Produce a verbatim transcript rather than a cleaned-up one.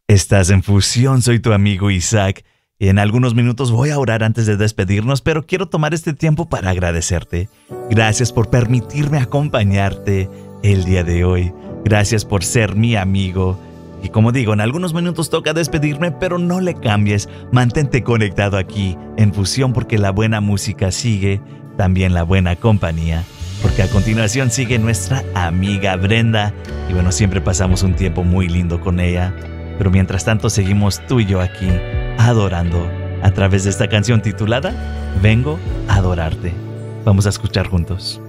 Estás en Fusión, soy tu amigo Isaac. En algunos minutos voy a orar antes de despedirnos, pero quiero tomar este tiempo para agradecerte. Gracias por permitirme acompañarte el día de hoy. Gracias por ser mi amigo. Y como digo, en algunos minutos toca despedirme, pero no le cambies. Mantente conectado aquí en Fusión porque la buena música sigue, también la buena compañía. Porque a continuación sigue nuestra amiga Brenda. Y bueno, siempre pasamos un tiempo muy lindo con ella. Pero mientras tanto seguimos tú y yo aquí, adorando, a través de esta canción titulada Vengo a adorarte. Vamos a escuchar juntos.